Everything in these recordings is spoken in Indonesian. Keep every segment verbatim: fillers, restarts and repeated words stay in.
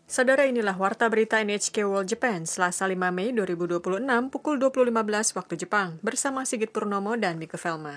Saudara, inilah Warta Berita N H K World Japan, Selasa lima Mei dua ribu dua puluh enam, pukul dua puluh lima belas waktu Jepang, bersama Sigit Purnomo dan Mika Velma.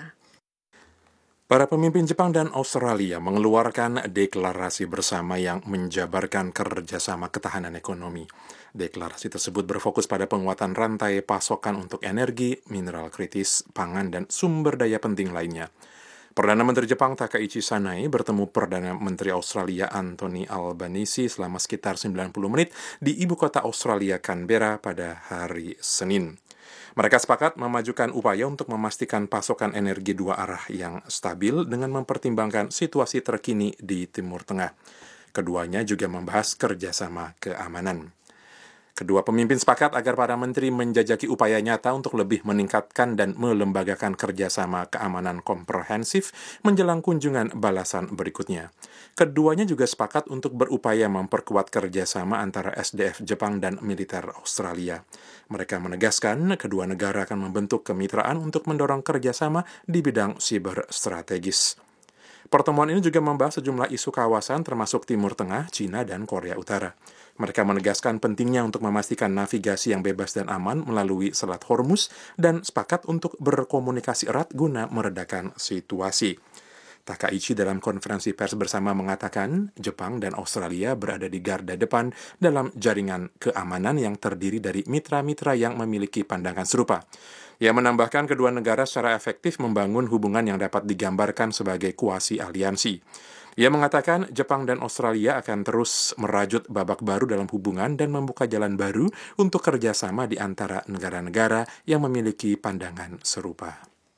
Para pemimpin Jepang dan Australia mengeluarkan deklarasi bersama yang menjabarkan kerjasama ketahanan ekonomi. Deklarasi tersebut berfokus pada penguatan rantai pasokan untuk energi, mineral kritis, pangan, dan sumber daya penting lainnya. Perdana Menteri Jepang Takaichi Sanai bertemu Perdana Menteri Australia Anthony Albanese selama sekitar sembilan puluh menit di ibu kota Australia Canberra pada hari Senin. Mereka sepakat memajukan upaya untuk memastikan pasokan energi dua arah yang stabil dengan mempertimbangkan situasi terkini di Timur Tengah. Keduanya juga membahas kerjasama keamanan. Kedua pemimpin sepakat agar para menteri menjajaki upaya nyata untuk lebih meningkatkan dan melembagakan kerjasama keamanan komprehensif menjelang kunjungan balasan berikutnya. Keduanya juga sepakat untuk berupaya memperkuat kerjasama antara S D F Jepang dan militer Australia. Mereka menegaskan kedua negara akan membentuk kemitraan untuk mendorong kerjasama di bidang siber strategis. Pertemuan ini juga membahas sejumlah isu kawasan termasuk Timur Tengah, Cina, dan Korea Utara. Mereka menegaskan pentingnya untuk memastikan navigasi yang bebas dan aman melalui Selat Hormuz dan sepakat untuk berkomunikasi erat guna meredakan situasi. Takaichi dalam konferensi pers bersama mengatakan Jepang dan Australia berada di garda depan dalam jaringan keamanan yang terdiri dari mitra-mitra yang memiliki pandangan serupa. Ia menambahkan kedua negara secara efektif membangun hubungan yang dapat digambarkan sebagai kuasi aliansi. Ia mengatakan Jepang dan Australia akan terus merajut babak baru dalam hubungan dan membuka jalan baru untuk kerjasama di antara negara-negara yang memiliki pandangan serupa.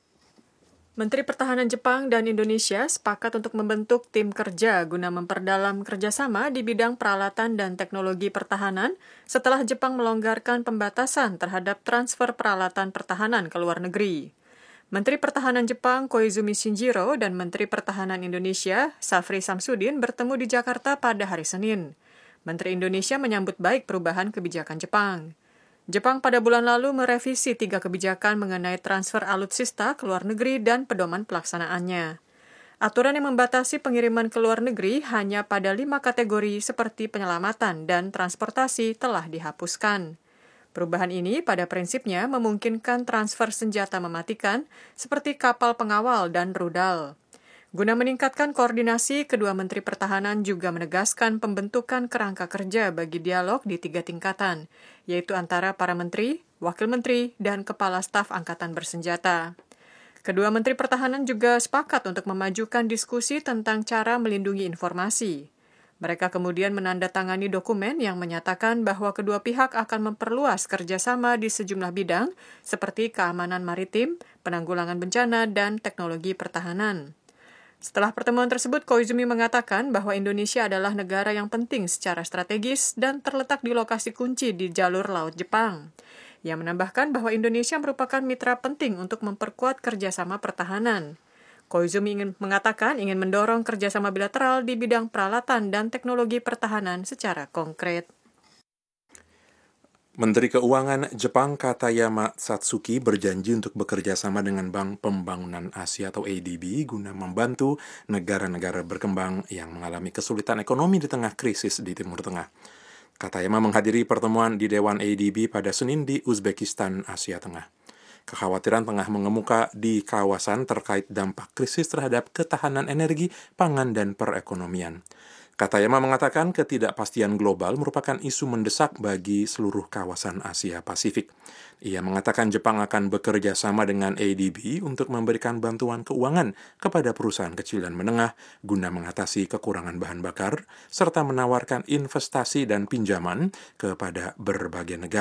Menteri Pertahanan Jepang dan Indonesia sepakat untuk membentuk tim kerja guna memperdalam kerjasama di bidang peralatan dan teknologi pertahanan setelah Jepang melonggarkan pembatasan terhadap transfer peralatan pertahanan ke luar negeri. Menteri Pertahanan Jepang Koizumi Shinjiro dan Menteri Pertahanan Indonesia Safri Samsudin bertemu di Jakarta pada hari Senin. Menteri Indonesia menyambut baik perubahan kebijakan Jepang. Jepang pada bulan lalu merevisi tiga kebijakan mengenai transfer alutsista ke luar negeri dan pedoman pelaksanaannya. Aturan yang membatasi pengiriman ke luar negeri hanya pada lima kategori seperti penyelamatan dan transportasi telah dihapuskan. Perubahan ini pada prinsipnya memungkinkan transfer senjata mematikan seperti kapal pengawal dan rudal. Guna meningkatkan koordinasi, kedua Menteri Pertahanan juga menegaskan pembentukan kerangka kerja bagi dialog di tiga tingkatan, yaitu antara para menteri, wakil menteri, dan kepala staf angkatan bersenjata. Kedua Menteri Pertahanan juga sepakat untuk memajukan diskusi tentang cara melindungi informasi. Mereka kemudian menandatangani dokumen yang menyatakan bahwa kedua pihak akan memperluas kerjasama di sejumlah bidang seperti keamanan maritim, penanggulangan bencana, dan teknologi pertahanan. Setelah pertemuan tersebut, Koizumi mengatakan bahwa Indonesia adalah negara yang penting secara strategis dan terletak di lokasi kunci di jalur laut Jepang. Ia menambahkan bahwa Indonesia merupakan mitra penting untuk memperkuat kerjasama pertahanan. Koizumi ingin mengatakan ingin mendorong kerjasama bilateral di bidang peralatan dan teknologi pertahanan secara konkret. Menteri Keuangan Jepang Katayama Satsuki berjanji untuk bekerja sama dengan Bank Pembangunan Asia atau A D B guna membantu negara-negara berkembang yang mengalami kesulitan ekonomi di tengah krisis di Timur Tengah. Katayama menghadiri pertemuan di Dewan A D B pada Senin di Uzbekistan, Asia Tengah. Kekhawatiran tengah mengemuka di kawasan terkait dampak krisis terhadap ketahanan energi, pangan, dan perekonomian. Katayama mengatakan ketidakpastian global merupakan isu mendesak bagi seluruh kawasan Asia Pasifik. Ia mengatakan Jepang akan bekerja sama dengan A D B untuk memberikan bantuan keuangan kepada perusahaan kecil dan menengah guna mengatasi kekurangan bahan bakar, serta menawarkan investasi dan pinjaman kepada berbagai negara.